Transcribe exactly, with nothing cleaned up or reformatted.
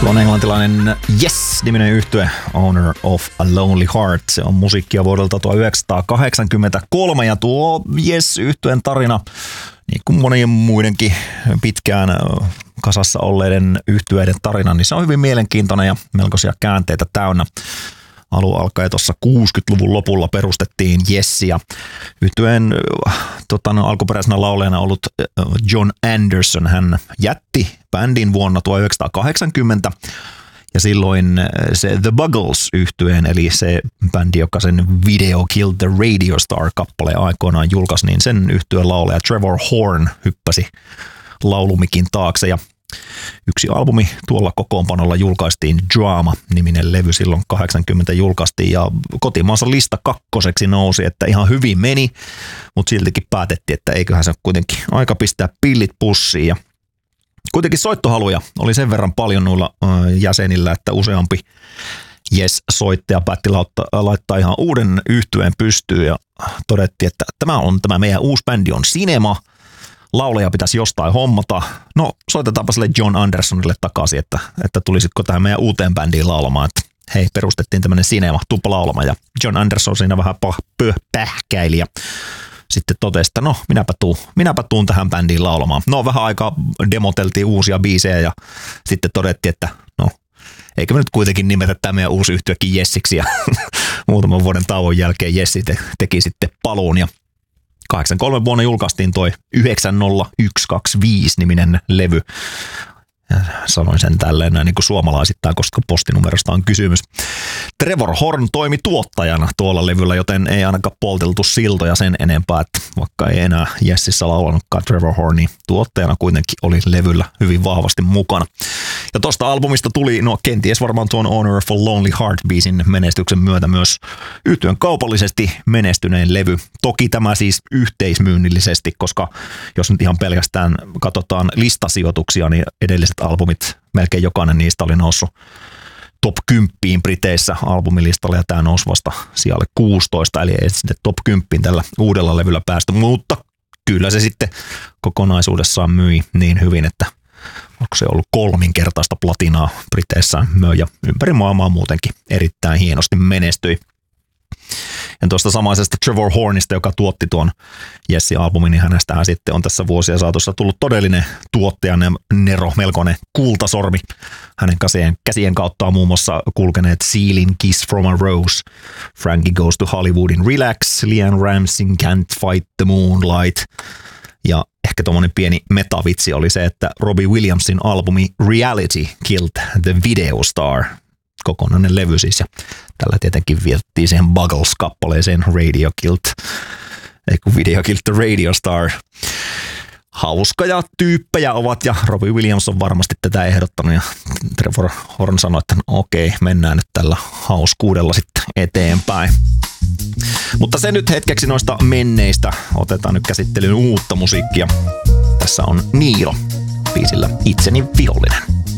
On englantilainen Yes-niminen yhtye Owner of a Lonely Heart. Se on musiikkia vuodelta tuhatyhdeksänsataakahdeksankymmentäkolme ja tuo Yes-yhtyeen tarina, niin kuin monien muidenkin pitkään kasassa olleiden yhtyeiden tarina, niin se on hyvin mielenkiintoinen ja melkoisia käänteitä täynnä. Alun alkaen tuossa kuusikymmentäluvun lopulla perustettiin Yes ja yhtyeen tota, no, alkuperäisenä laulajana ollut John Anderson. Hän jätti bändin vuonna tuhatyhdeksänsataakahdeksankymmentä ja silloin se The Buggles-yhtyeen, eli se bändi, joka sen Video Killed the Radio Star-kappaleen aikoinaan julkaisi, niin sen yhtyeen laulaja Trevor Horn hyppäsi laulumikin taakse ja yksi albumi tuolla kokoonpanolla julkaistiin, Drama-niminen levy silloin kahdeksankymmentä julkaistiin ja kotimaansa lista kakkoseksi nousi, että ihan hyvin meni, mutta siltikin päätettiin, että eiköhän se kuitenkin aika pistää pillit pussiin ja kuitenkin soittohaluja oli sen verran paljon noilla jäsenillä, että useampi Yes-soittaja päätti laittaa ihan uuden yhtyeen pystyyn ja todettiin, että tämä on tämä meidän uusi bändi on Cinema. Laulaja pitäisi jostain hommata. No, soitetaanpa sille John Andersonille takaisin, että, että tulisitko tähän meidän uuteen bändiin laulamaan. Että hei, perustettiin tämmöinen Cinema, tuppa laulama. Ja John Anderson siinä vähän pähkäili ja sitten totesi, että no, minäpä tuun, minäpä tuun tähän bändiin laulamaan. No, vähän aikaa demoteltiin uusia biisejä ja sitten todettiin, että no, eikö me nyt kuitenkin nimetä tämä meidän uusi yhtyekin Jessiksi. Ja muutaman vuoden tauon jälkeen Jessi te, teki sitten paluun ja kahdeksankymmentäkolme vuonna julkaistiin toi yhdeksän nolla yksi kaksi viisi niminen levy. Ja sanoin sen tälleen näin niin kuin suomalaisittain, koska postinumerosta on kysymys. Trevor Horn toimi tuottajana tuolla levyllä, joten ei ainakaan polteltu siltoja sen enempää, että vaikka ei enää Jessissä laulanutkaan Trevor Horn, niin tuottajana kuitenkin oli levyllä hyvin vahvasti mukana. Ja tosta albumista tuli, no kenties varmaan tuon Owner of a Lonely Heart-biisin menestyksen myötä myös yhtyeen kaupallisesti menestyneen levy. Toki tämä siis yhteismyynnillisesti, koska jos nyt ihan pelkästään katsotaan listasijoituksia, niin edelliset albumit, melkein jokainen niistä oli noussut top kymmenen Briteissä albumilistalle ja tämä nousi vasta sijalle kuusitoista, eli ei sitten top kymmenen tällä uudella levyllä päästy, mutta kyllä se sitten kokonaisuudessaan myi niin hyvin, että onko se ollut kolminkertaista platinaa Briteissä möi ja ympäri maailmaa muutenkin erittäin hienosti menestyi. Ja tuosta samaisesta Trevor Hornista, joka tuotti tuon Jessi-albumin, niin hänestä sitten on tässä vuosien saatossa tullut todellinen tuottajan Nero, melkoinen kultasormi. Hänen käsien, käsien kautta on muun muassa kulkeneet Sealin Kiss from a Rose, Frankie Goes to Hollywoodin Relax, Leanne Ramsey Can't Fight the Moonlight. Ja ehkä tuommoinen pieni metavitsi oli se, että Robbie Williamsin albumi Reality Killed the Video Star. Kokonainen levy siis ja tällä tietenkin vietettiin siihen Buggles-kappaleeseen Radio Killed, ei kun Video Killed the Radio Star. Hauskoja tyyppejä ovat ja Robbie Williams on varmasti tätä ehdottanut ja Trevor Horn sanoi, että no okei, mennään nyt tällä hauskuudella sitten eteenpäin. Mutta se nyt hetkeksi noista menneistä. Otetaan nyt käsittelyyn uutta musiikkia. Tässä on Niilo biisillä Itseni vihollinen.